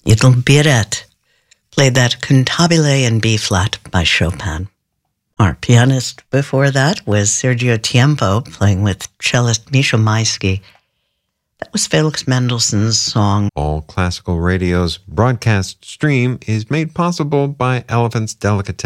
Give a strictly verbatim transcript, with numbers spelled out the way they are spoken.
Idle Biret played that Cantabile in B-flat by Chopin. Our pianist before that was Sergio Tiempo, playing with cellist Misha Maisky. That was Felix Mendelssohn's song. All Classical Radio's broadcast stream is made possible by Elephant's Delicatessen.